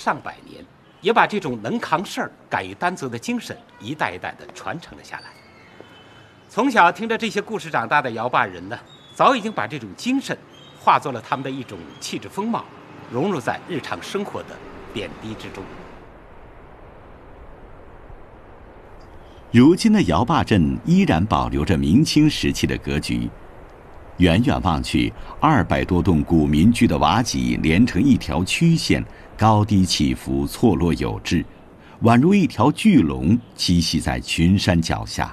上百年，也把这种能扛事儿、敢于担责的精神一代一代地传承了下来。从小听着这些故事长大的姚坝人呢，早已经把这种精神化作了他们的一种气质风貌，融入在日常生活的点滴之中。 如今的姚坝镇依然保留着明清时期的格局，远远望去，200多栋古民居的瓦脊连成一条曲线，高低起伏，错落有致，宛如一条巨龙栖息在群山脚下。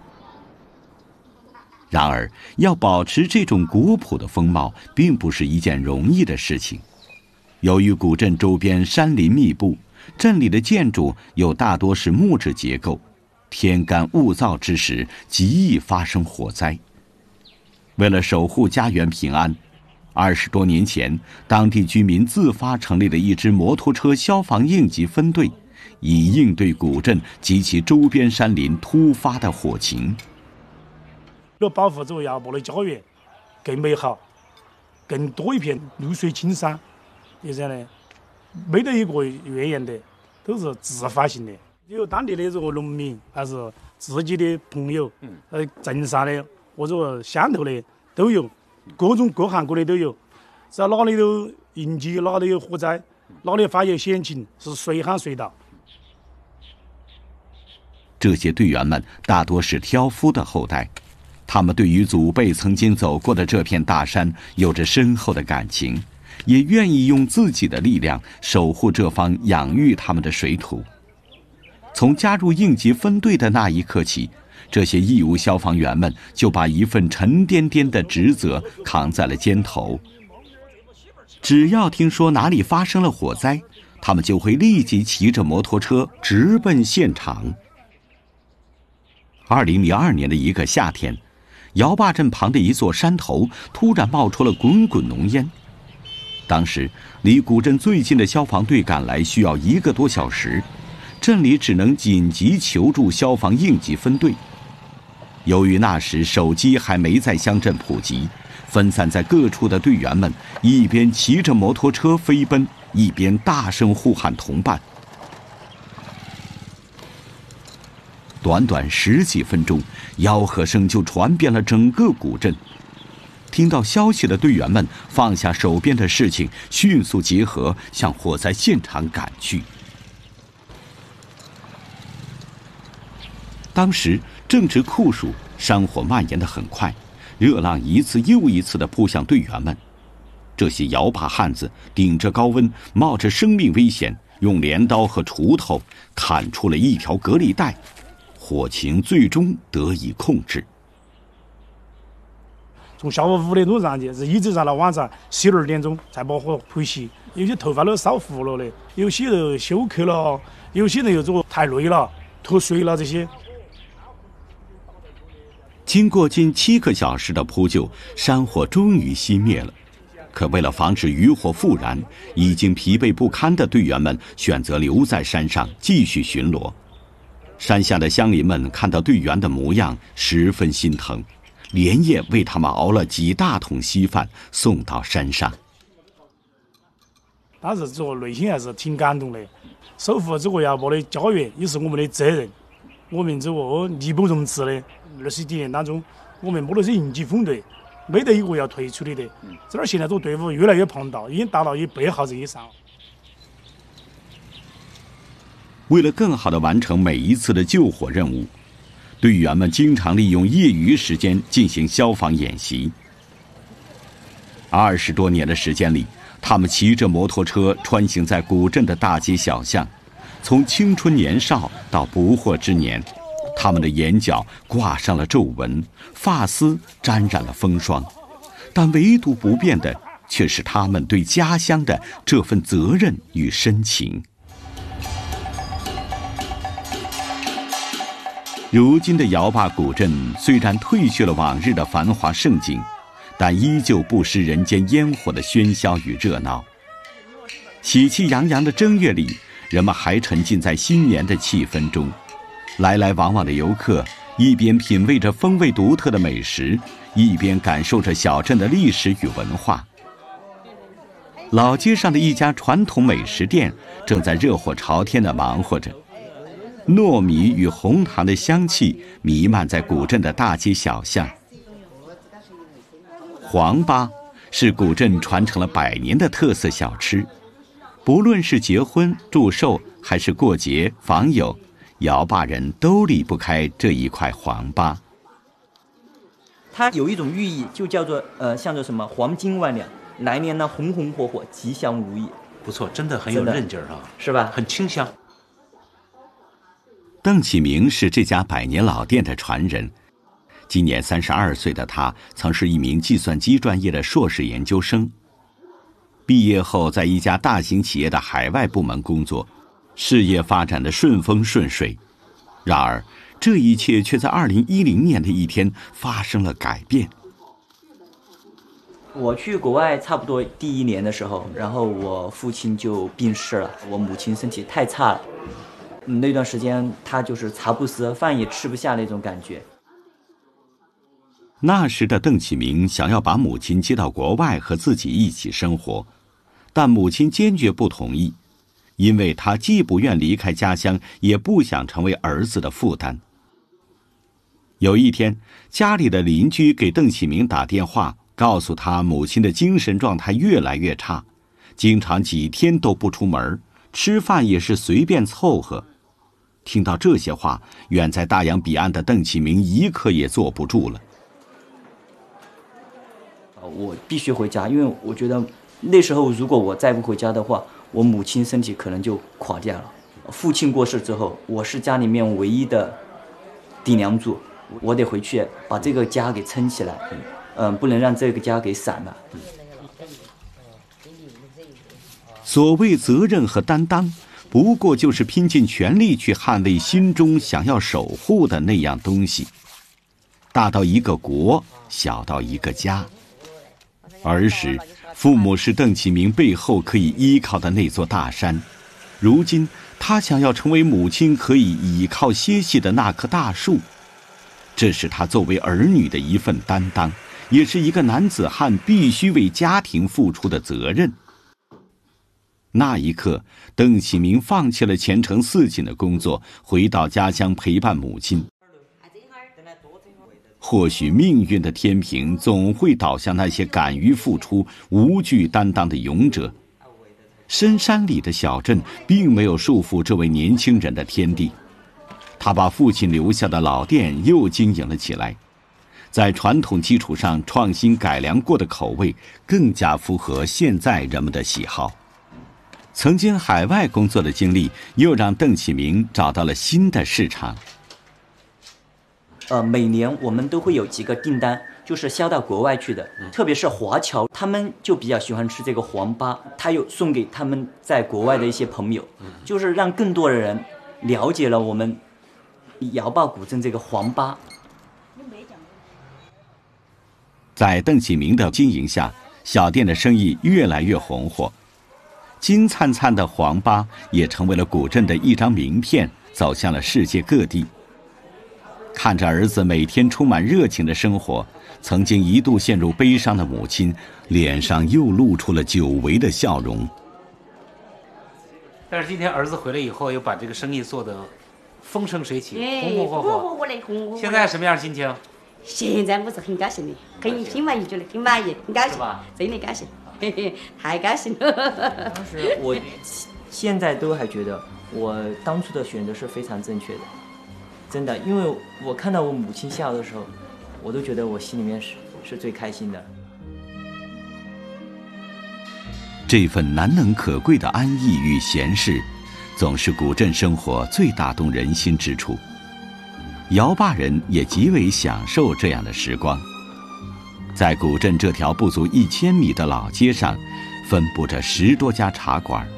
然而，要保持这种古朴的风貌，并不是一件容易的事情。由于古镇周边山林密布，镇里的建筑又大多是木质结构，天干物燥之时，极易发生火灾。为了守护家园平安，20多年前，当地居民自发成立了一支摩托车消防应急分队，以应对古镇及其周边山林突发的火情。 要保护这个姚坝的家园更美好，更多一片绿水青山，就这样的，没得一个怨言的，都是自发性的。有当地的这个农民，还是自己的朋友，镇上的或者乡头的都有，各种各行各业都有。只要哪里有应急，哪里有火灾，哪里发现险情，是随喊随到。 这些队员们大多是挑夫的后代，他们对于祖辈曾经走过的这片大山有着深厚的感情，也愿意用自己的力量守护这方养育他们的水土。从加入应急分队的那一刻起，这些义务消防员们就把一份沉甸甸的职责扛在了肩头。只要听说哪里发生了火灾，他们就会立即骑着摩托车直奔现场。2002年的一个夏天，姚坝镇旁的一座山头突然冒出了滚滚浓烟。当时离古镇最近的消防队赶来需要1个多小时，镇里只能紧急求助消防应急分队。由于那时手机还没在乡镇普及，分散在各处的队员们一边骑着摩托车飞奔，一边大声呼喊同伴。短短10几分钟，吆喝声就传遍了整个古镇。听到消息的队员们放下手边的事情，迅速集合，向火灾现场赶去。当时正值酷暑，山火蔓延得很快，热浪一次又一次地扑向队员们。这些姚坝汉子顶着高温，冒着生命危险，用镰刀和锄头砍出了一条隔离带，火情最终得以控制。 从下午5点钟上去，是一直上到晚上12点钟才把火扑熄。有些头发都烧糊了的，有些人休克了，有些人又做太累了脱水了这些。 经过近7个小时的扑救，山火终于熄灭了。可为了防止余火复燃，已经疲惫不堪的队员们选择留在山上继续巡逻。山下的乡邻们看到队员的模样，十分心疼，连夜为他们熬了几大桶稀饭送到山上。 当时这个内心还是挺感动的，守护这个姚坝的家园也是我们的责任。我们这个义不容辞的，20几年当中，我们摸的是应急分队，没得一个要退出的。这现在这个队伍越来越庞大，已经达到100号人以上。 为了更好地完成每一次的救火任务，队员们经常利用业余时间进行消防演习。20多年的时间里，他们骑着摩托车穿行在古镇的大街小巷，从青春年少到不惑之年，他们的眼角挂上了皱纹，发丝沾染了风霜，但唯独不变的却是他们对家乡的这份责任与深情。如今的姚坝古镇虽然褪去了往日的繁华盛景，但依旧不失人间烟火的喧嚣与热闹。喜气洋洋的正月里，人们还沉浸在新年的气氛中，来来往往的游客一边品味着风味独特的美食，一边感受着小镇的历史与文化。 老街上的一家传统美食店正在热火朝天地忙活着，糯米与红糖的香气弥漫在古镇的大街小巷。黄粑是古镇传承了100年的特色小吃，不论是结婚、祝寿还是过节访友，姚坝人都离不开这一块黄粑。 它有一种寓意，就叫做像着什么黄金万两，来年呢红红火火，吉祥如意。 不错，真的很有韧劲儿啊， 是吧？ 很清香。 邓启明是这家100年老店的传人，今年32岁的他曾是一名计算机专业的硕士研究生，毕业后在一家大型企业的海外部门工作，事业发展的顺风顺水。然而这一切却在2010年的一天发生了改变。 我去国外差不多第1年的时候，然后我父亲就病逝了，我母亲身体太差了，那段时间她就是茶不思，饭也吃不下那种感觉。 那时的邓启明想要把母亲接到国外和自己一起生活，但母亲坚决不同意，因为她既不愿离开家乡，也不想成为儿子的负担。有一天，家里的邻居给邓启明打电话，告诉他母亲的精神状态越来越差，经常几天都不出门，吃饭也是随便凑合。听到这些话，远在大洋彼岸的邓启明一刻也坐不住了。 我必须回家，因为我觉得那时候如果我再不回家的话，我母亲身体可能就垮掉了。父亲过世之后，我是家里面唯一的顶梁柱，我得回去把这个家给撑起来，不能让这个家给散了。 所谓责任和担当，不过就是拼尽全力去捍卫心中想要守护的那样东西，大到一个国，小到一个家。儿时，父母是邓启明背后可以依靠的那座大山，如今他想要成为母亲可以倚靠歇息的那棵大树，这是他作为儿女的一份担当，也是一个男子汉必须为家庭付出的责任。那一刻，邓启明放弃了前程似锦的工作，回到家乡陪伴母亲。或许命运的天平总会倒向那些敢于付出、无惧担当的勇者。深山里的小镇并没有束缚这位年轻人的天地，他把父亲留下的老店又经营了起来，在传统基础上创新改良过的口味，更加符合现在人们的喜好。曾经海外工作的经历，又让邓启明找到了新的市场。 每年我们都会有几个订单，就是销到国外去的，特别是华侨，他们就比较喜欢吃这个黄粑，他又送给他们在国外的一些朋友，就是让更多的人了解了我们姚坝古镇这个黄粑。 在邓启明的经营下，小店的生意越来越红火，金灿灿的黄粑也成为了古镇的一张名片，走向了世界各地。看着儿子每天充满热情的生活，曾经一度陷入悲伤的母亲脸上又露出了久违的笑容。 但是今天儿子回来以后，又把这个生意做得风生水起，红红火火的，红火。 现在什么样心情？ 现在我是很高兴的，挺满意，觉得挺满意，很高兴，真的高兴，嘿嘿，太高兴了。 当时我现在都还觉得我当初的选择是非常正确的。真的，因为我看到我母亲笑的时候，我都觉得我心里面是最开心的。 这份难能可贵的安逸与闲适，总是古镇生活最打动人心之处。姚坝人也极为享受这样的时光。在古镇这条不足1000米的老街上，分布着10多家茶馆，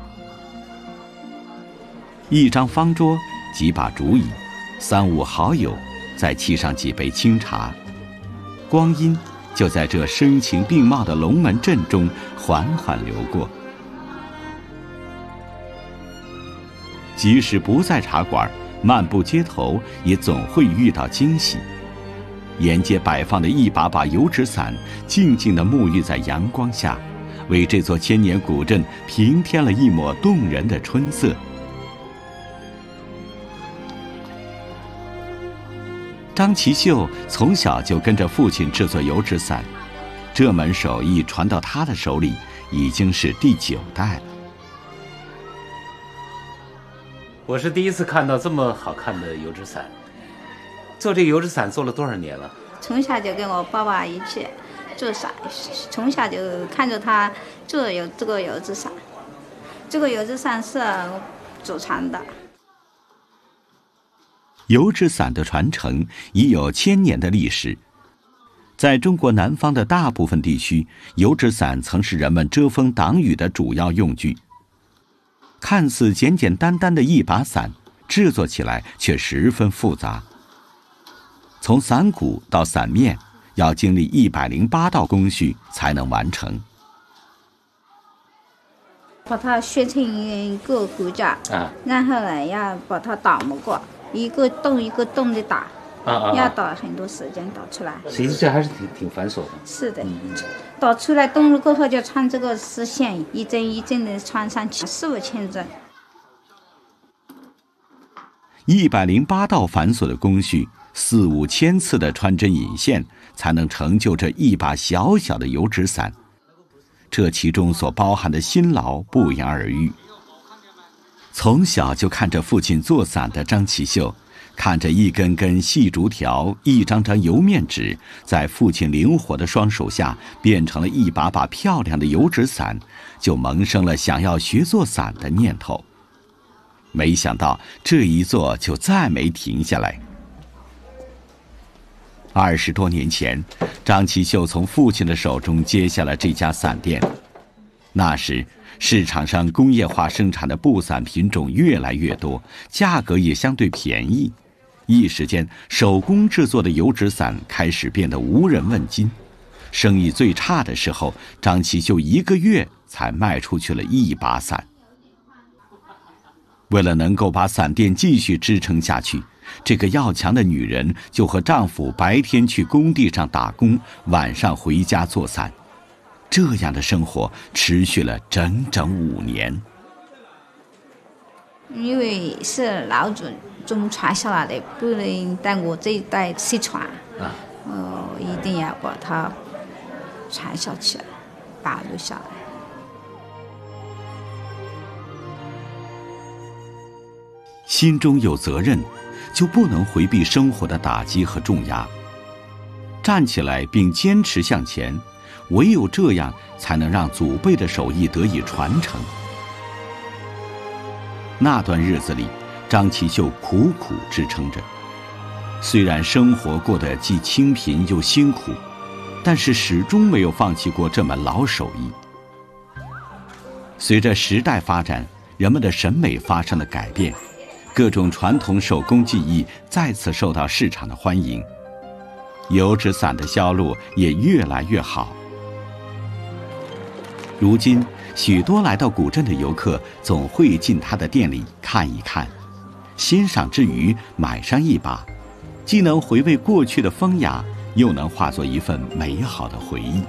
一张方桌，几把竹椅，3、5好友，再沏上几杯清茶，光阴就在这声情并茂的龙门阵中缓缓流过。即使不在茶馆，漫步街头也总会遇到惊喜。沿街摆放的一把把油纸伞，静静地沐浴在阳光下， 为这座千年古镇平添了一抹动人的春色。张其秀从小就跟着父亲制作油纸伞，这门手艺传到他的手里已经是第9代了。 我是第一次看到这么好看的油纸伞。做这个油纸伞做了多少年了？ 从小就跟我爸爸一起做伞，从小就看着他做这个油纸伞。这个油纸伞是祖传的。 油纸伞的传承已有1000年的历史。在中国南方的大部分地区，油纸伞曾是人们遮风挡雨的主要用具。看似简简单单的一把伞，制作起来却十分复杂。从伞骨到伞面，要经历108道工序才能完成。 把它削成一个骨架，然后呢，要把它打磨过，一个洞一个洞的打，要打很多时间打出来。 其实这还是挺繁琐的。 是的，打出来洞了过后就穿这个丝线，一针一针的穿上去，4、5千针。 108道繁琐的工序，4、5千次的穿针引线，才能成就这一把小小的油纸伞。这其中所包含的辛劳不言而喻。从小就看着父亲做伞的张其秀，看着一根根细竹条、一张张油面纸，在父亲灵活的双手下变成了一把把漂亮的油纸伞，就萌生了想要学做伞的念头。没想到这一做就再没停下来。20多年前，张其秀从父亲的手中接下了这家伞店。那时，市场上工业化生产的布伞品种越来越多，价格也相对便宜。一时间，手工制作的油纸伞开始变得无人问津。生意最差的时候，张其秀1个月才卖出去了1把伞。为了能够把伞店继续支撑下去，这个要强的女人就和丈夫白天去工地上打工，晚上回家做伞。这样的生活持续了整整5年。 因为是老祖宗传下来的，不能在我这一代失传。一定要把它传下去，保留下来。 心中有责任，就不能回避生活的打击和重压。站起来并坚持向前，唯有这样才能让祖辈的手艺得以传承。那段日子里，张其秀苦苦支撑着。虽然生活过得既清贫又辛苦，但是始终没有放弃过这门老手艺。随着时代发展，人们的审美发生了改变，各种传统手工技艺再次受到市场的欢迎，油纸伞的销路也越来越好。如今，许多来到古镇的游客总会进他的店里看一看，欣赏之余买上一把，既能回味过去的风雅，又能化作一份美好的回忆。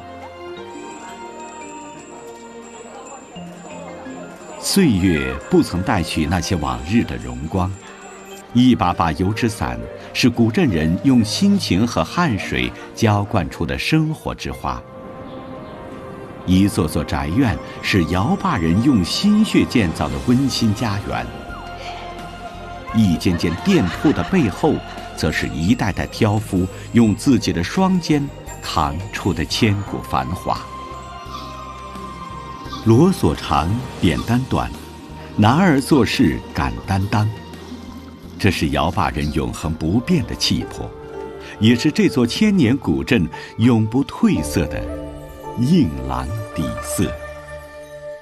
岁月不曾带去那些往日的荣光，一把把油纸伞是古镇人用辛勤和汗水浇灌出的生活之花。一座座宅院是摇把人用心血建造的温馨家园，一间间店铺的背后，则是一代代挑夫用自己的双肩扛出的千古繁华。罗所长，扁担短，男儿做事敢担当。这是摇把人永恒不变的气魄，也是这座千年古镇永不褪色的映廊底色。